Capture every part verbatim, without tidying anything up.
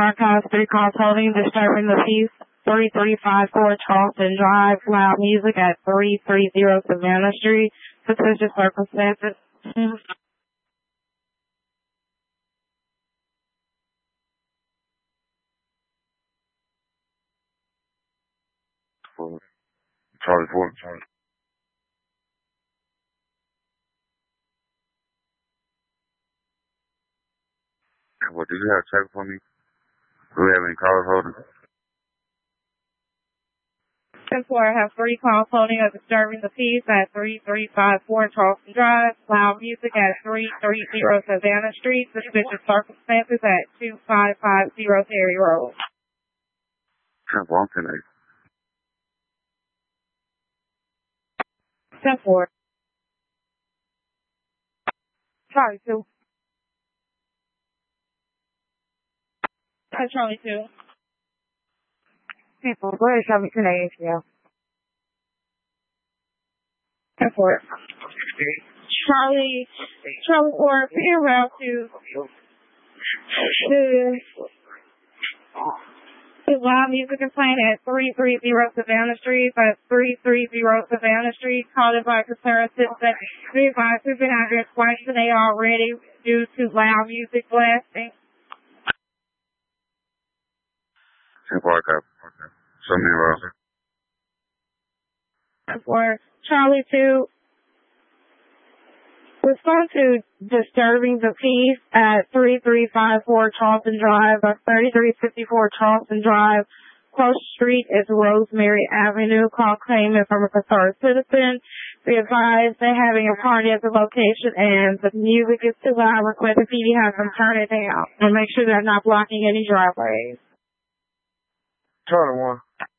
Archives, three calls holding, disturbing the peace. three three five four Charleston Drive, loud music at three thirty Savannah Street. Suspicious circumstances. Charlie Ford. Charlie. What, did you have a check for me? Do we have any callers holding? ten four, I have three calls holding of disturbing the peace at three three five four Charleston Drive, loud music at three thirty Savannah Street, suspicious circumstances at two five five zero Terry Road. ten four, I'm ten eight. ten four. Charlie two. Hi, Charlie two. People, go ahead, Charlie two A H L. ten four. Charlie, Charlie four, be around to the the loud music is playing at three thirty Savannah Street. That's three thirty Savannah Street. Called by concerned citizen. We advise we've been out here twice today already due to loud music blasting. ten four, okay. Something around ten four. Charlie two. Respond to disturbing the peace at three three five four Charleston Drive, or thirty-three fifty-four Charleston Drive. Close street is Rosemary Avenue. Call claimant from a concerned citizen. Be advised they're having a party at the location and the music is too loud. Request the P D have them turn it down and make sure they're not blocking any driveways. Charlie one.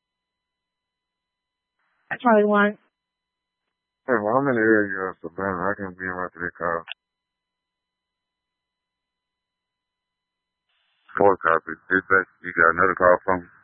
Charlie one. Hey, well, I'm in the area of Savannah. I can be right to the car. Four copies. Dispatch, you got another call from me?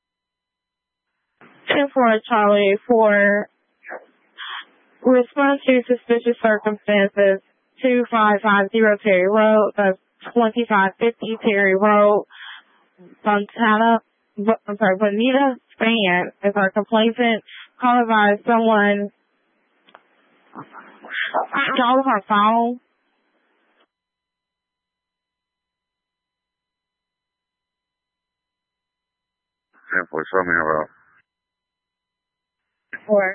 ten four, Charlie four. Respond to suspicious circumstances. two five five zero Terry Road. That's twenty-five fifty Terry Road. Fontana, I'm sorry, Bonita Span is our complainant. Called by someone stole her phone. ten four, show me around. Four.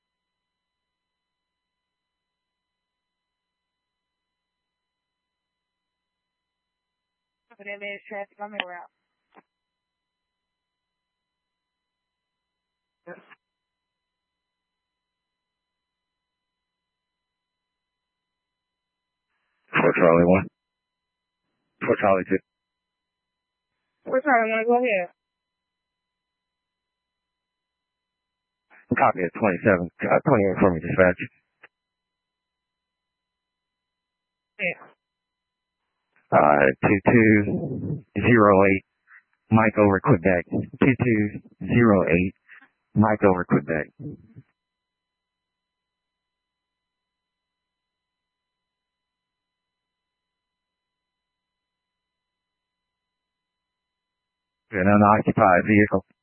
But it is traffic on my route. For Charlie one. For Charlie two. For Charlie one, go ahead. Copy at twenty-seven, uh, twenty-eight for me, dispatch. Yeah. Uh, two two zero eight, Mike over Quebec. two two zero eight, Mike over Quebec. An unoccupied vehicle.